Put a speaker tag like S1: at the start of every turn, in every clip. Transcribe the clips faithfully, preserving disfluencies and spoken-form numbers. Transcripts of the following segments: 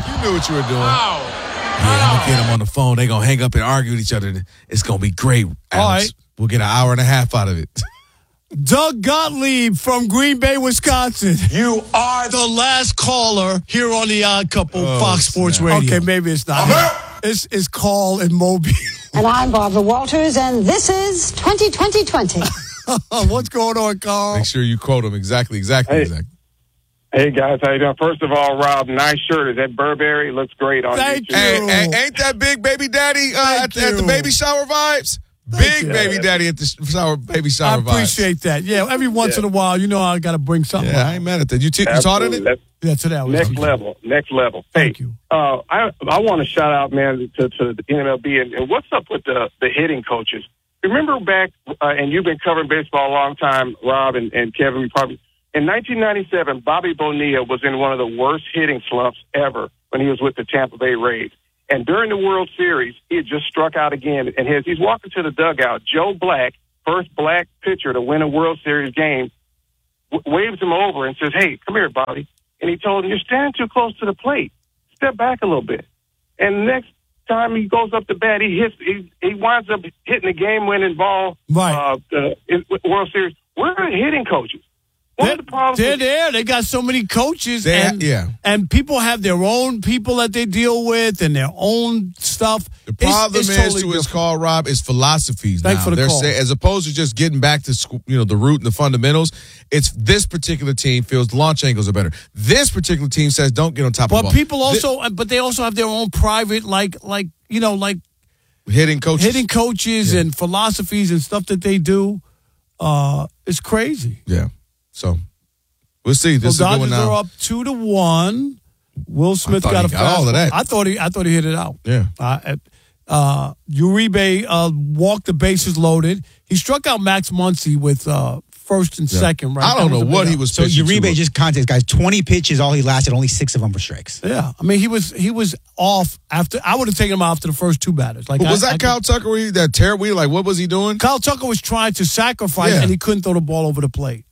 S1: You knew what you were doing.
S2: Wow.
S1: Yeah, I'm going to get them on the phone. They're going to hang up and argue with each other. It's going to be great, Alex.
S3: All right.
S1: We'll get an hour and a half out of it.
S3: Doug Gottlieb from Green Bay, Wisconsin.
S4: You are the last caller here on the Odd Couple,
S1: Oh,
S4: Fox Sports
S1: snap.
S4: Radio.
S3: Okay, maybe it's not. It's, it's Carl and Moby.
S5: And I'm Barbara Walters, and this is twenty twenty twenty.
S3: What's going on, Carl?
S1: Make sure you quote them exactly, exactly,
S6: Hey.
S1: exactly.
S6: Hey guys, how you doing? First of all, Rob, nice shirt. Is that Burberry? Looks great on
S3: Thank
S6: YouTube.
S3: you.
S1: Hey, hey, ain't that big baby daddy uh, at,
S3: Thank
S1: at the
S3: you.
S1: baby shower vibes?
S3: Thank
S1: Big
S3: you.
S1: baby daddy at the sh- shower, baby
S3: I
S1: shower vibes.
S3: appreciate that. Yeah, every once
S6: Yeah.
S3: in a while, you know I got to bring something
S1: Yeah,
S3: up.
S1: I ain't mad at that. You, t- you taught in
S6: Absolutely.
S1: it?
S6: That's
S3: Yeah, today I was
S6: next level. Next level.
S3: Thank
S6: hey,
S3: you.
S6: Uh, I I want to shout out, man, to, to the N M L B and, and what's up with the the hitting coaches. Remember back, uh, and you've been covering baseball a long time, Rob and, and Kevin. You probably in nineteen ninety-seven, Bobby Bonilla was in one of the worst hitting slumps ever when he was with the Tampa Bay Rays. And during the World Series, he had just struck out again. And as he's walking to the dugout, Joe Black, first black pitcher to win a World Series game, w- waves him over and says, "Hey, come here, Bobby." And he told him, "You're standing too close to the plate. Step back a little bit." And next time he goes up to bat, he hits. He, he winds up hitting the game-winning ball.
S3: Right.
S6: Uh, uh, in World Series. Where are the hitting coaches? One
S3: They're,
S6: of the problems.
S3: they're
S6: with-
S3: there. They got so many coaches.
S1: They-
S3: and,
S1: yeah.
S3: and people have their own people that they deal with and their own stuff.
S1: The problem
S3: it's, it's
S1: is
S3: totally
S1: to his
S3: different.
S1: call, Rob, is philosophies
S3: Thanks
S1: now.
S3: for the
S1: They're
S3: call.
S1: say- as opposed to just getting back to school, you know, the root and the fundamentals. It's this particular team feels the launch angles are better. This particular team says don't get on top of the
S3: But
S1: ball.
S3: people also, but they also have their own private, like, like you know, like
S1: Thi- hitting coaches.
S3: hitting coaches
S1: Yeah.
S3: and philosophies and stuff that they do. Uh, it's crazy.
S1: Yeah. So we'll see. This
S3: So
S1: is going
S3: Dodgers
S1: now.
S3: are up two to one. Will Smith
S1: thought
S3: got
S1: he
S3: a
S1: got all of
S3: fastball.
S1: that.
S3: I thought he, I thought he hit it out.
S1: Yeah.
S3: Uh, uh, Uribe uh, walked the bases loaded. He struck out Max Muncy with uh, first and
S1: Yeah.
S3: second. Right.
S1: I don't
S3: That
S1: know
S3: a
S1: what
S3: big
S1: he
S3: out.
S1: was
S7: So
S1: pitching to.
S7: Uribe, just context, guys, twenty pitches, all he lasted, only six of them were strikes.
S3: Yeah, I mean he was he was off after. I would have taken him out after the first two batters. Like
S1: But was
S3: I,
S1: that
S3: I
S1: Kyle Tucker? Where he, that tear wheel? Like, what was he doing?
S3: Kyle Tucker was trying to sacrifice
S1: Yeah.
S3: and he couldn't throw the ball over the plate.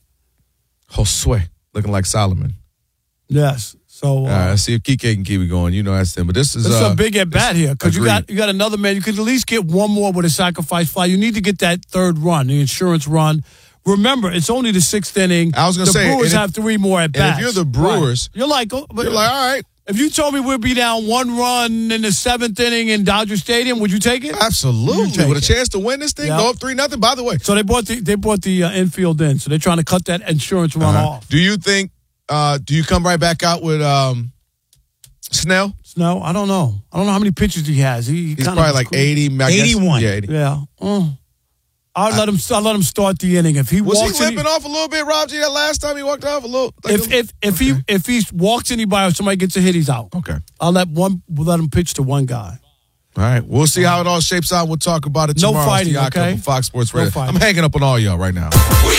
S1: Josue, looking like Solomon.
S3: Yes. So uh,
S1: All right, let's see if Kike can keep it going. You know that's them. But this is
S3: This is
S1: uh,
S3: a big at bat here because you
S1: agreed.
S3: got you got another man. You could at least get one more with a sacrifice fly. You need to get that third run, the insurance run. Remember, it's only the sixth inning.
S1: I was gonna
S3: the
S1: say,
S3: Brewers
S1: and if-
S3: have three more at
S1: and
S3: bats.
S1: if you're the Brewers,
S3: you're like, oh, but
S1: You're like, all right,
S3: if you told me we'd be down one run in the seventh inning in Dodger Stadium, would you take it? You
S1: absolutely
S3: take
S1: with a
S3: it.
S1: chance to win this thing,
S3: Yep.
S1: go up three nothing. By the way,
S3: So they brought the they brought the uh, infield in. So they're trying to cut that insurance run
S1: Uh-huh.
S3: off.
S1: Do you think? Uh, do you come right back out with um, Snell?
S3: No, I don't know. I don't know how many pitches he has. He, he
S1: He's
S3: kinda
S1: probably
S3: was
S1: like
S3: cool.
S1: eighty. I guess.
S7: eighty-one.
S1: Yeah, eighty.
S3: Yeah. Mm. I'll let him. I'll let him start the inning. If he
S1: Was
S3: walks,
S1: he
S3: any-
S1: limping off a little bit, Rob G? That last time he walked off a little. Like
S3: if
S1: a-
S3: if if he if he walks anybody or somebody gets a hit, he's out.
S1: okay.
S3: I'll let one. We'll let him pitch to one guy.
S1: All right, we'll see how it all shapes out. We'll talk about it
S3: No
S1: tomorrow. It's
S3: fighting,
S1: the Odd
S3: okay?
S1: Couple, Fox Sports
S3: No
S1: Radio.
S3: fighting.
S1: I'm hanging up on all y'all right now.
S4: We